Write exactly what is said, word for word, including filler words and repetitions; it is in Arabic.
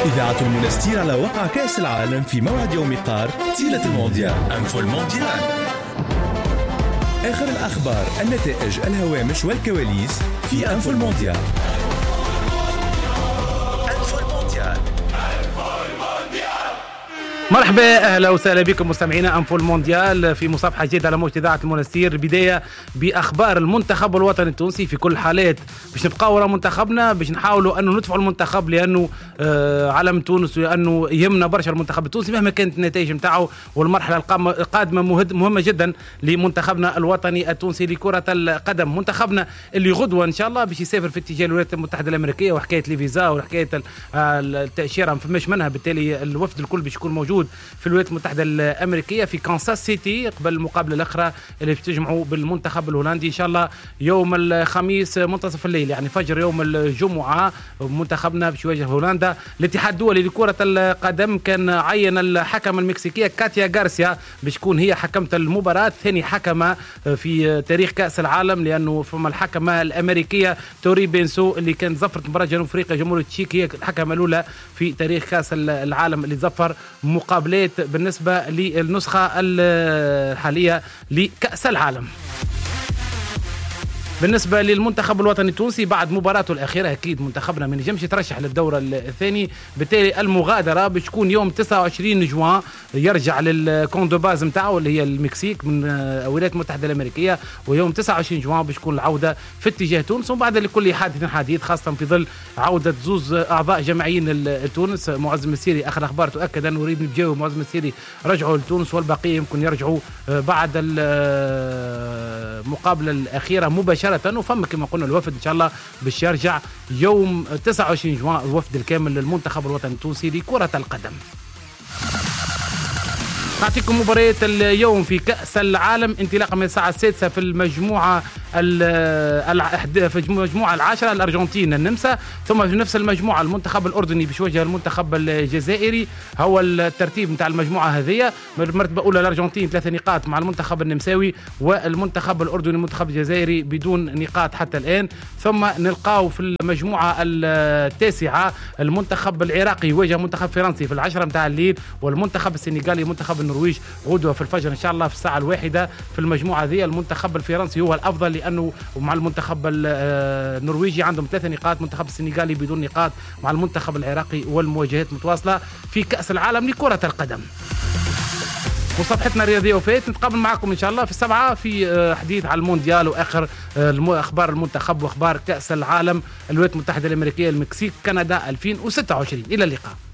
إذاعة المنستير على وقع كأس العالم في موعد يوم قار تيلة المونديال. أنفو المونديال، آخر الأخبار، النتائج، الهوامش والكواليس في أنفو المونديال. أنفو المونديال. مرحبا، اهلا وسهلا بكم مستمعينا انفو المونديال في مصافحه جديده على موجة اذاعه المنستير. البدايه باخبار المنتخب الوطني التونسي. في كل الحالات باش نبقاو ورا منتخبنا، باش نحاولوا انه ندفعوا المنتخب لانه آه علم تونس، لانه يهمنا برشا المنتخب التونسي مهما كانت النتائج نتاعو. والمرحله القادمه مهمه جدا لمنتخبنا الوطني التونسي لكره القدم. منتخبنا اللي غدوه ان شاء الله باش يسافر في اتجاه الولايات المتحده الامريكيه، وحكايه الفيزا وحكايه التاشيره ما فماش منها، بالتالي الوفد الكل باش يكون موجود في الولايات المتحدة الأمريكية في كانساس سيتي قبل المقابلة الأخرى اللي بتجمعوا بالمنتخب الهولندي إن شاء الله يوم الخميس منتصف الليل، يعني فجر يوم الجمعة. منتخبنا باش يواجه هولندا. الاتحاد الدولي لكرة القدم كان عين الحكم المكسيكية كاتيا غارسيا باش تكون هي حكمة المباراة، ثاني حكمة في تاريخ كأس العالم، لأنه فما الحكمة الأمريكية توري بينسو اللي كانت زفرت مباراة جنوب أفريقيا جمهورية تشيك، هي الحكمة الأولى في تاريخ كأس العالم اللي زفر مقابلات بالنسبة للنسخة الحالية لكأس العالم. بالنسبة للمنتخب الوطني التونسي بعد مباراته الأخيرة أكيد منتخبنا ما نجمش يترشح للدورة الثاني، بالتالي المغادرة باش تكون يوم تسعة وعشرين جوان، يرجع للكوندو باز متاعه اللي هي المكسيك من الولايات المتحدة الأمريكية، ويوم تسعة وعشرين جوان باش تكون العودة في اتجاه تونس. وبعد لكل حادث حديث، خاصة في ظل عودة زوز أعضاء جماعيين لتونس. معز مسيري آخر أخبار تؤكد أنه ريم بجاو ومعز مسيري رجعوا لتونس، والبقية يمكن يرجعوا بعد المقابلة الأخيرة مباشرة. وفما كما قلنا الوفد ان شاء الله باش يرجع يوم تسعة وعشرين جوان، الوفد الكامل للمنتخب الوطني التونسي لكرة القدم. نعطيكم مباريات اليوم في كأس العالم، انطلاقا من الساعة السادسة في المجموعة في المجموعة العاشرة الأرجنتين النمسا، ثم في نفس المجموعة المنتخب الأردني باش يواجه المنتخب الجزائري. هو الترتيب نتاع المجموعة هذه، مرتبة أولى الأرجنتين ثلاث نقاط مع المنتخب النمساوي، والمنتخب الأردني المنتخب الجزائري بدون نقاط حتى الآن. ثم نلقاو في المجموعة التاسعة المنتخب العراقي يواجه منتخب فرنسي في العشرة متاع الليل، والمنتخب السنغالي منتخب النرويج غدوة في الفجر إن شاء الله في الساعة الواحدة. في المجموعة هذه المنتخب الفرنسي هو الأفضل، لأنه مع المنتخب النرويجي عندهم ثلاث نقاط، منتخب السنغالي بدون نقاط مع المنتخب العراقي، والمواجهات متواصلة في كأس العالم لكرة القدم. وصفحتنا الرياضية وفات نتقابل معكم إن شاء الله في السبعة في حديث على المونديال وآخر أخبار المنتخب وأخبار كأس العالم الولايات المتحدة الأمريكية المكسيك كندا ألفين وستة وعشرين. إلى اللقاء.